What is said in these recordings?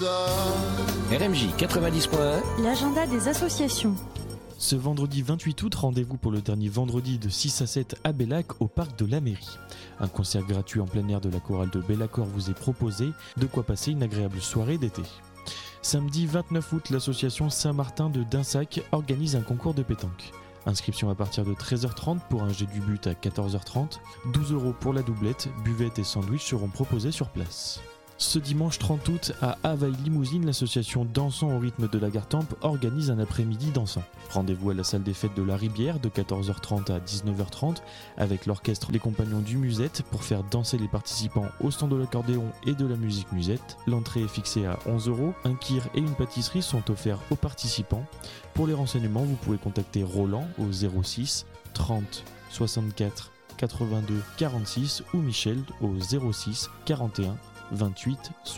RMJ 90.1, l'agenda des associations. Ce vendredi 28 août, rendez-vous pour le dernier vendredi de 6 à 7 à Bellac au parc de la mairie. Un concert gratuit en plein air de la chorale de Bellacor vous est proposé, de quoi passer une agréable soirée d'été. Samedi 29 août, l'association Saint-Martin de Dinsac organise un concours de pétanque. Inscription à partir de 13h30 pour un jet du but à 14h30, 12 € pour la doublette, buvette et sandwich seront proposés sur place. Ce dimanche 30 août, à Havaï-Limousine, l'association Dansons au rythme de la Gartempe organise un après-midi dansant. Rendez-vous à la salle des fêtes de la Ribière de 14h30 à 19h30 avec l'orchestre Les Compagnons du Musette pour faire danser les participants au son de l'accordéon et de la musique musette. L'entrée est fixée à 11 €. Un kir et une pâtisserie sont offerts aux participants. Pour les renseignements, vous pouvez contacter Roland au 06 30 64 82 46 ou Michel au 06 41 28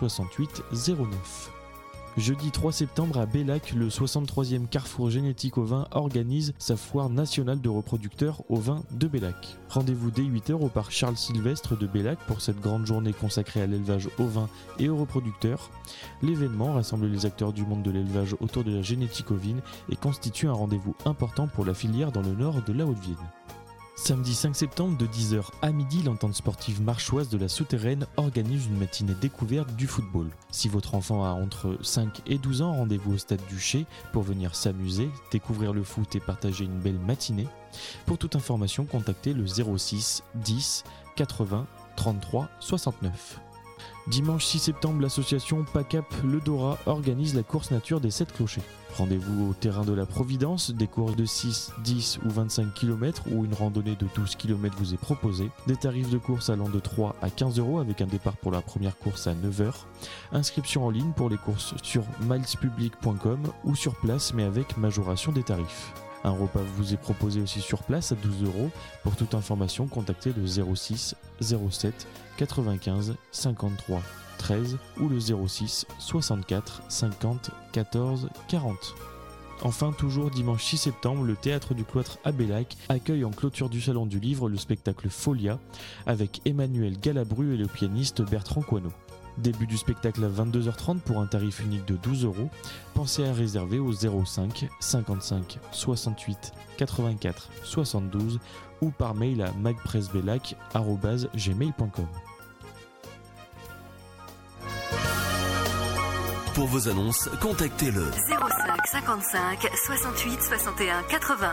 68 09. Jeudi 3 septembre à Bellac, le 63e Carrefour Génétique au Vin organise sa foire nationale de reproducteurs au vin de Bellac. Rendez-vous dès 8h au parc Charles Sylvestre de Bellac pour cette grande journée consacrée à l'élevage au vin et aux reproducteurs. L'événement rassemble les acteurs du monde de l'élevage autour de la génétique ovine et constitue un rendez-vous important pour la filière dans le nord de la Haute-Vienne. Samedi 5 septembre de 10h à midi, l'entente sportive marchoise de la Souterraine organise une matinée découverte du football. Si votre enfant a entre 5 et 12 ans, rendez-vous au stade du Chet pour venir s'amuser, découvrir le foot et partager une belle matinée. Pour toute information, contactez le 06 10 80 33 69. Dimanche 6 septembre, l'association PACAP Le Dora organise la course nature des 7 clochers. Rendez-vous au terrain de la Providence, des courses de 6, 10 ou 25 km ou une randonnée de 12 km vous est proposée. Des tarifs de course allant de 3 à 15 € avec un départ pour la première course à 9h. Inscription en ligne pour les courses sur milespublic.com ou sur place mais avec majoration des tarifs. Un repas vous est proposé aussi sur place à 12 €. Pour toute information, contactez le 06 07 95 53 13 ou le 06 64 50 14 40. Enfin, toujours dimanche 6 septembre, le Théâtre du Cloître à Bellac accueille en clôture du Salon du Livre le spectacle Folia avec Emmanuel Galabru et le pianiste Bertrand Coineau. Début du spectacle à 22h30 pour un tarif unique de 12 €. Pensez à réserver au 05 55 68 84 72 ou par mail à magpressbellac@gmail.com. Pour vos annonces, contactez le 05 55 68 61 80.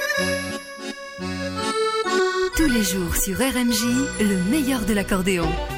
Tous les jours sur RMJ, le meilleur de l'accordéon.